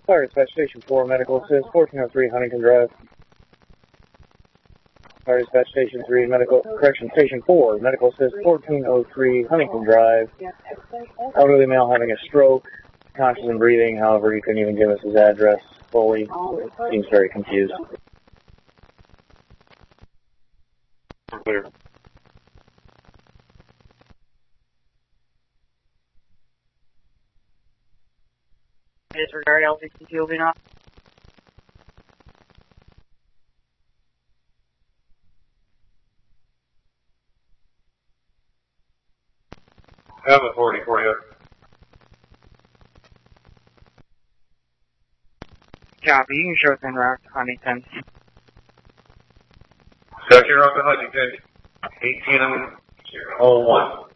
Fire Dispatch Station 4, Medical Assist, 1403 Huntington Drive. Fire Dispatch Station 3, Station 4, Medical Assist, 1403 Huntington Drive. Elderly male having a stroke, conscious and breathing, however, he couldn't even give us his address fully. Seems very confused. Clear. Disregard L62 will be not. I have authority for you. Copy, you can show us en route to Huntington. Second route to Huntington, 1801.